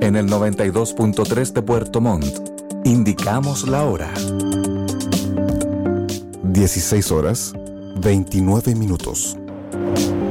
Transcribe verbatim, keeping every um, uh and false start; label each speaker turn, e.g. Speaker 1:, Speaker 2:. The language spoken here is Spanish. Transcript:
Speaker 1: En el noventa y dos punto tres de Puerto Montt, indicamos la hora.
Speaker 2: dieciséis horas, veintinueve minutos.